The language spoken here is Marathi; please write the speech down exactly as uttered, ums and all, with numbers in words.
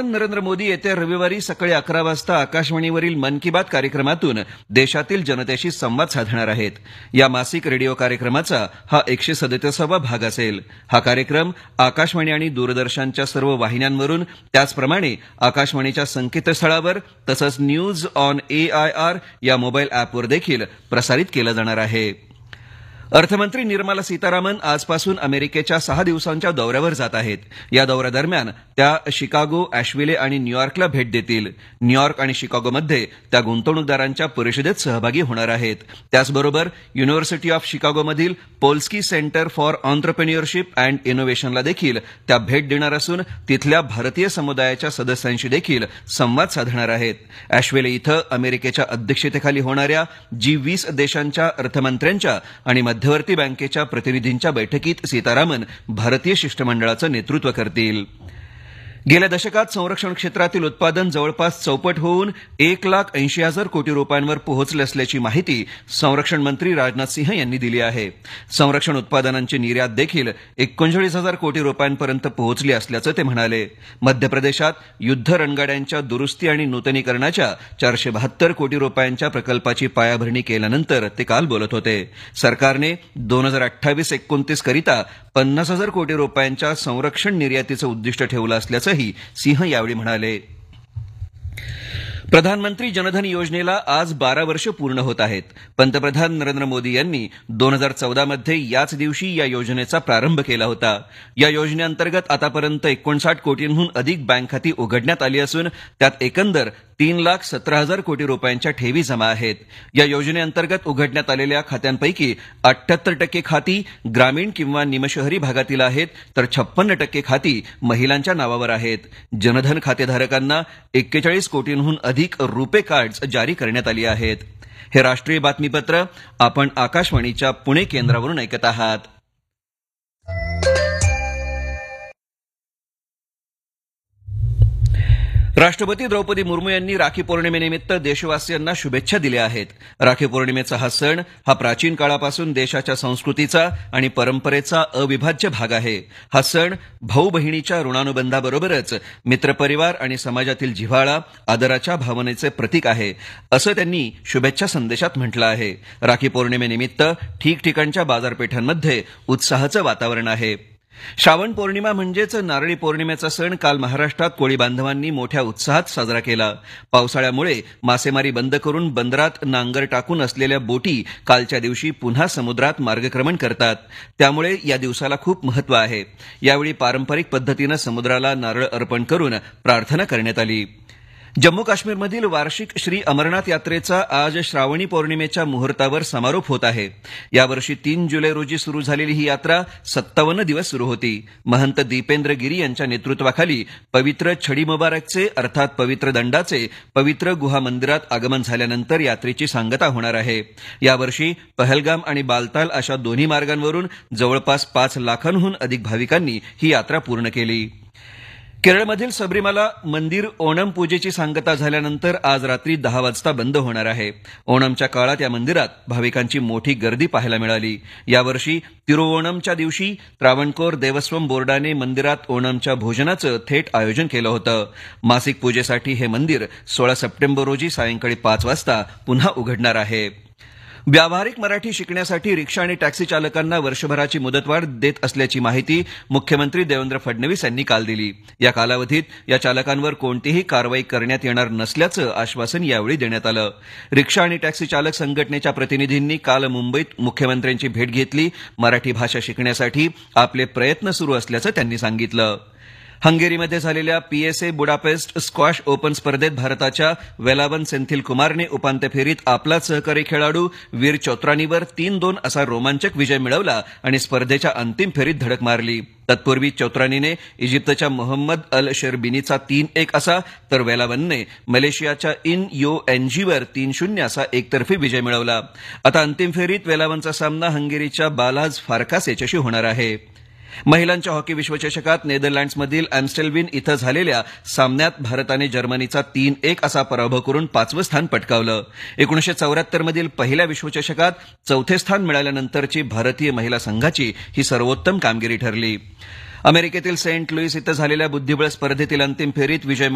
पंतप्रधान नरेंद्र मोदी येत्या रविवारी सकाळी अकरा वाजता आकाशवाणीवरील मन की बात कार्यक्रमातून देशातील जनतेशी संवाद साधणार आहेत. या मासिक रेडिओ कार्यक्रमाचा हा एकशे सदतीसावा भाग असेल. हा कार्यक्रम आकाशवाणी आणि दूरदर्शनच्या सर्व वाहिन्यांवरून त्याचप्रमाणे आकाशवाणीच्या संकेतस्थळावर तसंच news on A I R या मोबाईल ॲपवर देखील प्रसारित केलं जाणार आहे. अर्थमंत्री निर्मला सीतारामन आजपासून अमेरिकेच्या सहा दिवसांच्या दौऱ्यावर जात आहेत. या दौऱ्यादरम्यान त्या शिकागो, अॅशविले आणि न्यूयॉर्कला भेट देतील. न्यूयॉर्क आणि शिकागोमध्ये त्या गुंतवणूकदारांच्या परिषदेत सहभागी होणार आहेत. त्याचबरोबर university of शिकागोमधील Polski centre for ऑन्ट्रप्रेन्युअरशिप and इनोव्हेशनला देखील त्या भेट देणार असून तिथल्या भारतीय समुदायाच्या सदस्यांशी देखील संवाद साधणार आहेत. अॅशविले इथं अमेरिकेच्या अध्यक्षतेखाली होणाऱ्या जी वीस देशांच्या अर्थमंत्र्यांच्या आणि मध्यवर्ती बँकेच्या प्रतिनिधींच्या बैठकीत सीतारामन भारतीय शिष्टमंडळाचं नेतृत्व करतील. गेल्या दशकात संरक्षण क्षेत्रातील उत्पादन जवळपास चौपट होऊन एक लाख ऐंशी हजार कोटी रुपयांवर पोहोचले असल्याची माहिती संरक्षण मंत्री राजनाथ सिंह यांनी दिली आहे. संरक्षण उत्पादनांची निर्यात देखील एकोणचाळीस हजार कोटी रुपयांपर्यंत पोहोचली असल्याचं ते म्हणाले. मध्य प्रदेशात युद्ध रणगाड्यांच्या दुरुस्ती आणि नूतनीकरणाच्या चारशे बहात्तर कोटी रुपयांच्या प्रकल्पाची पायाभरणी केल्यानंतर ते काल बोलत होते. सरकारने दोन हजार अठ्ठावीस एकोणतीस करिता पन्नास हजार कोटी रुपयांच्या संरक्षण निर्यातीचं उद्दिष्ट ठेवलं असल्याचंही सिंह यावेळी म्हणाले. प्रधानमंत्री जनधन योजनेला आज बारा वर्ष पूर्ण होत आहेत. पंतप्रधान नरेंद्र मोदी यांनी दोन हजार चौदा मध्ये याच दिवशी या योजनेचा प्रारंभ केला होता. या योजनेअंतर्गत आतापर्यंत एकोणसाठ कोटींहून अधिक बँक खाती उघडण्यात आली असून त्यात एकंदर तीन लाख सतरा हजार कोटी रुपयांच्या ठेवी जमा आहेत. या योजनेअंतर्गत उघडण्यात आलेल्या खात्यांपैकी अठ्ठ्याहत्तर टक्के खाती ग्रामीण किंवा निमशहरी भागातील आहेत तर छप्पन्न टक्के खाती महिलांच्या नावावर आहेत. जनधन खातेधारकांना एक्केचाळीस कोटींहून अधिक रुपे कार्ड्स जारी करण्यात आली आहेत. हे राष्ट्रीय बातमीपत्र आपण आकाशवाणीच्या पुणे केंद्रावरून ऐकत आहात. राष्ट्रपती द्रौपदी मुर्मू यांनी राखी पौर्णिमेनिमित्त देशवासियांना शुभेच्छा दिल्या आहेत. राखी पौर्णिमेचा हा सण हा प्राचीन काळापासून देशाच्या संस्कृतीचा आणि परंपरेचा अविभाज्य भाग आहे. हा सण भाऊ बहिणीच्या ऋणानुबंधाबरोबरच मित्रपरिवार आणि समाजातील जिव्हाळा आदराच्या भावनेचे प्रतीक आहे असं त्यांनी शुभेच्छा संदेशात म्हटलं आहे. राखी पौर्णिमेनिमित्त ठिकठिकाणच्या बाजारपेठांमध्ये उत्साहाचं वातावरण आहे. श्रावण पौर्णिमा म्हणजेच नारळी पौर्णिमेचा सण काल महाराष्ट्रात कोळी बांधवांनी मोठ्या उत्साहात साजरा केला. पावसाळ्यामुळे मासेमारी बंद करून बंदरात नांगर टाकून असलेल्या बोटी कालच्या दिवशी पुन्हा समुद्रात मार्गक्रमण करतात. त्यामुळे या दिवसाला खूप महत्त्व आहे. यावेळी पारंपरिक पद्धतीनं समुद्राला नारळ अर्पण करून प्रार्थना करण्यात आली. जम्मू काश्मीरमधील वार्षिक श्री अमरनाथ यात्रेचा आज श्रावणी पौर्णिमेच्या मुहूर्तावर समारोप होत आहे. यावर्षी तीन जुलै रोजी सुरू झालेली ही यात्रा सत्तावन्न दिवस सुरू होती. महंत दीपेंद्र गिरी यांच्या नेतृत्वाखाली पवित्र छडी मुबारकचे अर्थात पवित्र दंडाचे पवित्र गुहा मंदिरात आगमन झाल्यानंतर यात्रेची सांगता होणार आहे. यावर्षी पहलगाम आणि बालताल अशा दोन्ही मार्गांवरून जवळपास पाच लाखांहून अधिक भाविकांनी ही यात्रा पूर्ण केली. केरळमधील सबरीमाला मंदिर ओणम पूजेची सांगता झाल्यानंतर आज रात्री दहा वाजता बंद होणार आहे. ओणमच्या काळात या मंदिरात भाविकांची मोठी गर्दी पाहायला मिळाली. यावर्षी तिरुओणमच्या दिवशी त्रावणकोर देवस्वम बोर्डाने मंदिरात ओणमच्या भोजनाचं थेट आयोजन केलं होतं. मासिक पूजेसाठी हे मंदिर सोळा सप्टेंबर रोजी सायंकाळी पाच वाजता पुन्हा उघडणार आहे. व्यावहारिक मराठी शिकण्यासाठी रिक्षा आणि टॅक्सी चालकांना वर्षभराची मुदतवाढ देत असल्याची माहिती मुख्यमंत्री देवेंद्र फडणवीस यांनी काल दिली. या कालावधीत या चालकांवर कोणतीही कारवाई करण्यात येणार नसल्याचं आश्वासन यावेळी देण्यात आलं. रिक्षा आणि टॅक्सी चालक संघटनेच्या प्रतिनिधींनी काल मुंबईत मुख्यमंत्र्यांची भेट घेतली. मराठी भाषा शिकण्यासाठी आपले प्रयत्न सुरू असल्याचं त्यांनी सांगितलं. हंगेरीमध्ये झालेल्या पीएसए बुडापेस्ट स्क्वॉश ओपन स्पर्धेत भारताच्या वेलावन सेंथिल कुमारने उपांत्य फेरीत आपलाच सहकारी खेळाडू वीर चोत्रानीवर तीन दोन असा रोमांचक विजय मिळवला आणि स्पर्धेच्या अंतिम फेरीत धडक मारली. तत्पूर्वी चौत्रानीने इजिप्तच्या मोहम्मद अल शेरबिनीचा तीन एक असा तर वेलावनने मलेशियाच्या इन यो एनजीवर तीन शून्य असा एकतर्फी विजय मिळवला. आता अंतिम फेरीत वेलावनचा सामना हंगेरीच्या बालाज फारकास याच्याशी होणार आहे. महिलांच्या हॉकी विश्वचषकात नेदरलँड्समधील ॲम्स्टेलविन इथं झालेल्या सामन्यात भारताने जर्मनीचा तीन एक असा पराभव करून पाचवं स्थान पटकावलं. एकोणीसशे चौऱ्याहत्तर मधील पहिल्या विश्वचषकात चौथे स्थान मिळाल्यानंतरची भारतीय महिला संघाची ही सर्वोत्तम कामगिरी ठरली. अमेरिकेतील सेंट लुईस इथं झालेल्या बुद्धिबळ स्पर्धेतील अंतिम फेरीत विजय